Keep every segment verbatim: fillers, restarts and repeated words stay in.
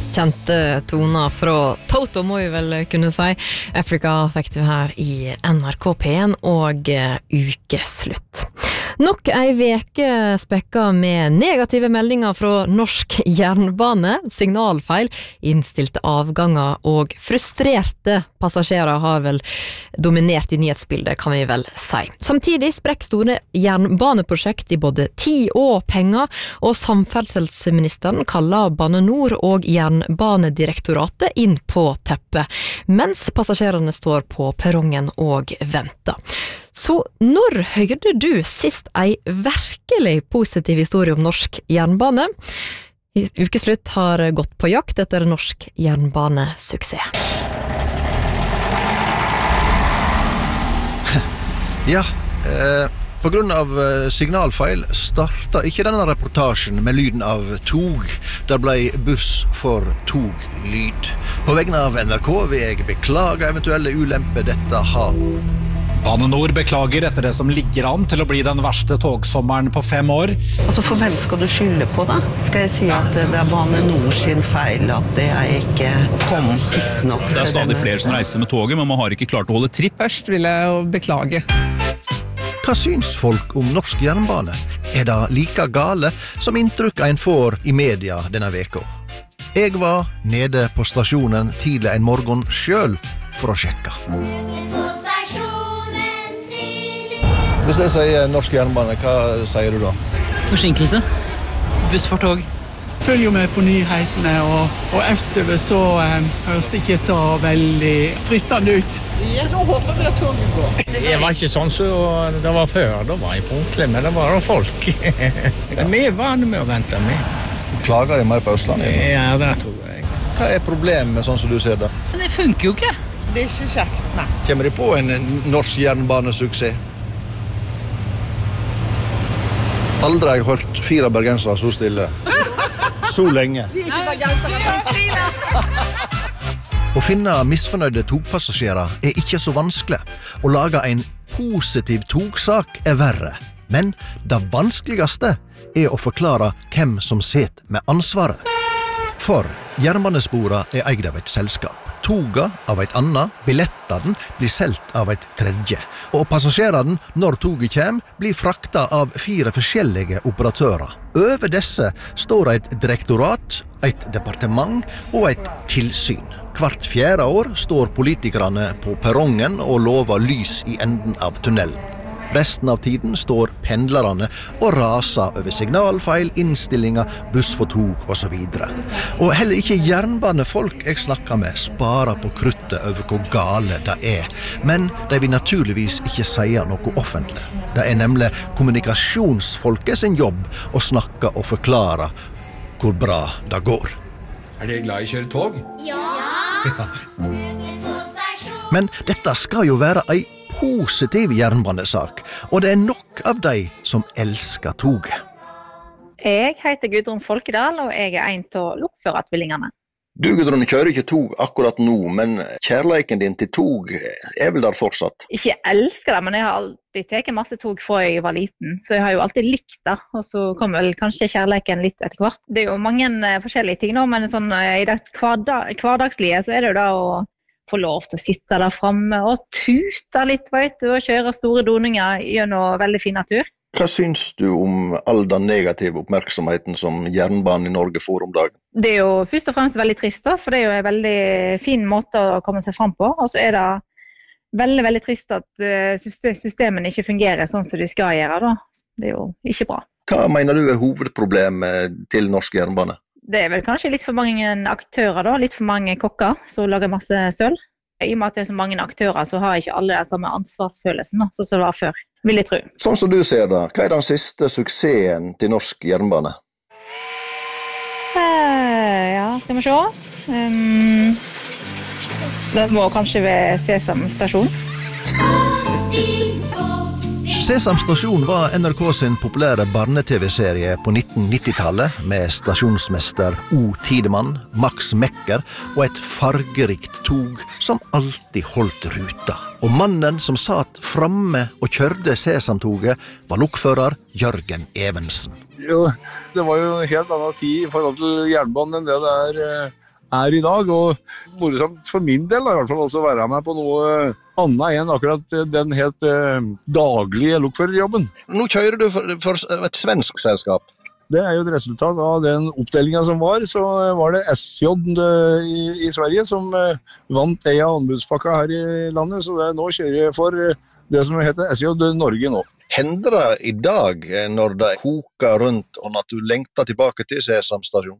Kjente toner fra Toto, må vi vel kunne si. Africa fikk du her i N R K P en og ukeslutt. Nok ei veke spekka med negative meldinger fra norsk jernbane, signalfeil, innstilte avganger og frustrerte passasjerer har vel dominert i nyhetsbildet, kan vi vel si. Samtidig sprekk store jernbaneprosjekt i både tid og penger, og samferdselsministeren kaller Bane Nor og Jernbanedirektoratet inn på teppet, mens passasjerene står på perrongen og venter. Så når hørte du sist ei virkelig positiv historie om norsk jernbane? Ukeslutt har gått på jakt etter norsk jernbanesuksess. Ja, eh, på grunn av signalfeil starta ikke denne reportasjen med lyden av tog. Der ble buss for toglyd. På vegne av N R K vil jeg beklage eventuelle ulemper dette har. Bane Nor beklager etter det som ligger an til å bli den verste togsommeren på fem år. Altså for hvem skal du skylde på da? Skal jeg si at det er Bane Nor sin feil at det er ikke kom tidsnok? Det er stadig flere som reiser med toget, men man har ikke klart å holde tritt. Først vil jeg jo beklage. Hva syns folk om norsk jernbane? Er det like gale som inntrykk en får i media denne veka? Jeg var nede på stasjonen tidlig en morgen selv for å sjekke. Hvis jeg sier norsk jernbane, hva sier du da? Forsinkelse. Buss for tog. Følger med på nyhetene, og, og østover så um, høres det ikke så veldig fristende ut. Ja, nå håper vi at toget går. Jeg var ikke sånn som det var før, da var jeg punktlig, men det var da folk. Men vi er vane med å vente med. Klager de mer på Østlandet? Ja, det tror jeg. Hva er problemet sånn som du ser det? Men det funker jo ikke. Det er ikke kjekt, nei. Kommer de på en norsk jernbanesuksess? Aldri har jeg hørt fire bergensere så stille. Så lenge. Vi er ikke bergensere. Å finne misfornøyde togpassasjerer er ikke så vanskelig. Å lage en positiv togsak er verre. Men det vanskeligste er å forklare hvem som sitter med ansvaret. For jernbanespora er eid av et selskap. Toga av et annet, billettene blir selgt av et tredje. Og passasjerene, når toget kommer, blir frakta av fire forskjellige operatører. Over disse står et direktorat, et departement og et tilsyn. Hvert fjerde år står politikerne på perrongen og lover lys i enden av tunnelen. Resten av tiden står pendlerne og raser over signalfeil, innstillinger, buss for tog og så videre. Og heller ikke jernbanefolk jeg snakker med sparer på kruttet over hvor gale det er. Men de vil naturligvis ikke si noe offentlig. Det er nemlig kommunikasjonsfolket sin jobb å snakke og forklare hvor bra det går. Er dere glad i å kjøre tog? Ja! Men dette skal jo være ei positiv jernbanesak, og det er nok av de som elsker toget. Jeg heter Gudrun Folkedal, og jeg er en av lokførertvillingene. Du, Gudrun, kjører ikke tog akkurat nå, men kjærleiken din til tog er vel der fortsatt? Ikke jeg elsker det, men jeg har alltid tatt masse tog fra jeg var liten, så jeg har jo alltid likt det, og så kommer vel kanskje kjærleiken litt etter hvert. Det er jo mange forskjellige ting nå, men sånn, i det hverdag, hverdagslige så er det jo da å få lov til å sitte der fremme og tute litt, vet du, og kjøre store doninger gjennom veldig fin natur. Hva syns du om all den negative oppmerksomheten som jernbanen i Norge får om dagen? Det er jo først og fremst veldig trist da, for det er jo en veldig fin måte å komme seg frem på, og så er det veldig, veldig trist at systemene ikke fungerer sånn som de skal gjøre da. Det er jo ikke bra. Hva mener du er hovedproblemet til norsk jernbane? Det er vel kanskje litt for mange aktører da, litt for mange kokker som lager masse søl. I og med at det er så mange aktører, så har ikke alle det samme ansvarsfølelsen da, sånn som det var før, vil jeg tro. Sånn som du ser det, hva er den siste suksessen til norsk jernbane? Eh, ja, skal vi se. Um, det må kanskje være Sesam stasjon. Sesam stasjon var N R K sin populære barne-tv-serie på nitten nittitallet med stasjonsmester O. Tidemann, Max Mekker og et fargerikt tog som alltid holdt ruta. Og mannen som satt framme og kjørte Sesamtoget var lokfører Jørgen Evensen. Jo, det var jo en helt annen tid i forhold til jernbanen enn det det er er i dag, og morsomt for min del da, i hvert fall også være med på noe annet enn akkurat den helt eh, daglige lokførerjobben. Nå kjører du for, for et svensk selskap. Det er jo et resultat av den oppdelingen som var, så var det S J i, i Sverige som eh, vant en av anbudspakka her i landet, så det, nå kjører jeg for det som heter S J Norge nå. Hender det i dag, når det koker rundt, og at du lengter tilbake til Sesam stasjon?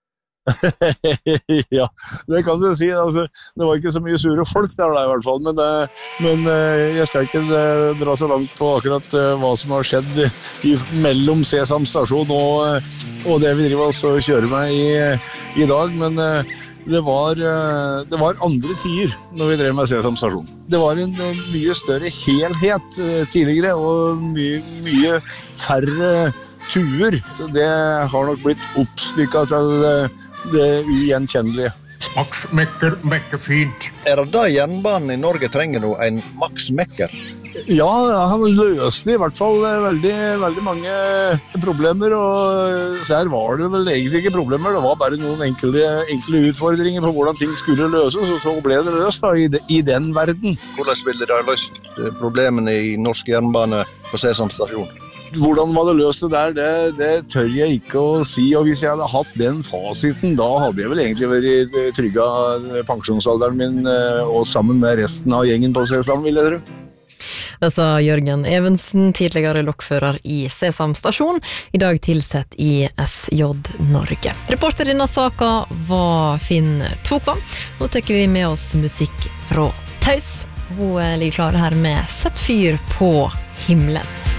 Ja, det kan du si. Altså, det var ikke så mye sure folk der da, i hvert fall, men, det, men jeg skal ikke dra så langt på akkurat hva som har skjedd i, mellom Sesam stasjon og, og det vi driver oss og kjører med i, i dag, men det var, det var andre tider når vi drev med Sesam stasjon. Det var en mye større helhet tidligere, og mye, mye færre tuer. Så det har nok blitt oppstykket til det ugjenkjennelige. Max Mekker, Mekker fint. Er det da jernbanen i Norge trenger nå en Max Mekker? Ja, han løste i hvert fall veldig, veldig mange problemer, og så her var det vel egentlig ikke problemer, det var bare noen enkle, enkle utfordringer på hvordan ting skulle løses, og så ble det løst da, i, de, i den verden. Hvordan ville dere løst problemene i norsk jernbane på Sesam stasjon? Hvordan man hadde løst det der, det, det tør jeg ikke å si, og hvis jeg hadde hatt den fasiten, da hadde jeg vel egentlig vært trygget pensjonsalderen min, og sammen med resten av gjengen på Sesam, vil jeg tro. Det sa Jørgen Evensen, tidligere lokfører i Sesam stasjon, i dag tilsett i S J Norge. Reporter i denne saka var Finn Tokva. Nå tekker vi med oss musikk fra Taus. Hun ligger klar her med Sett fyr på himmelen.